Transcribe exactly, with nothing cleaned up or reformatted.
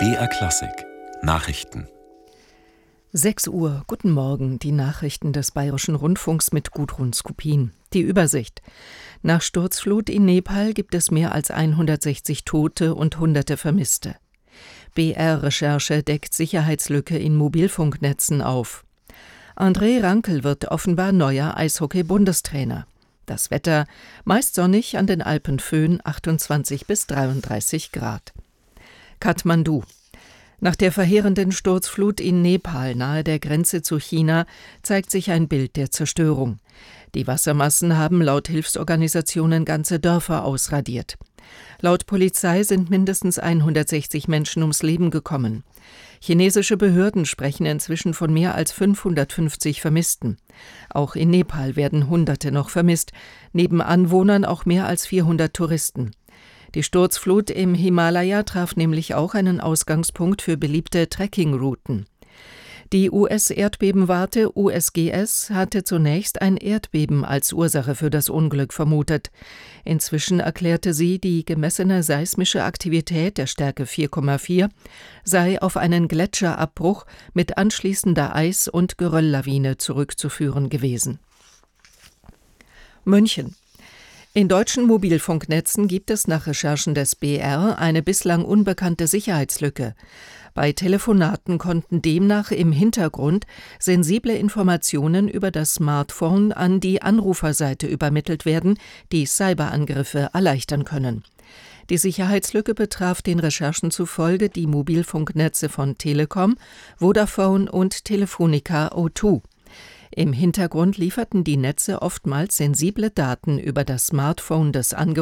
B R Klassik Nachrichten. sechs Uhr, guten Morgen, die Nachrichten des Bayerischen Rundfunks mit Gudrun Skupin. Die Übersicht. Nach Sturzflut in Nepal gibt es mehr als hundertsechzig Tote und Hunderte Vermisste. B R-Recherche deckt Sicherheitslücke in Mobilfunknetzen auf. André Rankel wird offenbar neuer Eishockey-Bundestrainer. Das Wetter, meist sonnig, an den Alpen Föhn, achtundzwanzig bis dreiunddreißig Grad. Kathmandu. Nach der verheerenden Sturzflut in Nepal nahe der Grenze zu China zeigt sich ein Bild der Zerstörung. Die Wassermassen haben laut Hilfsorganisationen ganze Dörfer ausradiert. Laut Polizei sind mindestens hundertsechzig Menschen ums Leben gekommen. Chinesische Behörden sprechen inzwischen von mehr als fünfhundertfünfzig Vermissten. Auch in Nepal werden Hunderte noch vermisst, neben Anwohnern auch mehr als vierhundert Touristen. Die Sturzflut im Himalaya traf nämlich auch einen Ausgangspunkt für beliebte Trekkingrouten. Die U S-Erdbebenwarte U S G S hatte zunächst ein Erdbeben als Ursache für das Unglück vermutet. Inzwischen erklärte sie, die gemessene seismische Aktivität der Stärke vier Komma vier sei auf einen Gletscherabbruch mit anschließender Eis- und Gerölllawine zurückzuführen gewesen. München. In deutschen Mobilfunknetzen gibt es nach Recherchen des B R eine bislang unbekannte Sicherheitslücke. Bei Telefonaten konnten demnach im Hintergrund sensible Informationen über das Smartphone an die Anruferseite übermittelt werden, die Cyberangriffe erleichtern können. Die Sicherheitslücke betraf den Recherchen zufolge die Mobilfunknetze von Telekom, Vodafone und Telefonica O zwei. Im Hintergrund lieferten die Netze oftmals sensible Daten über das Smartphone des Angerufen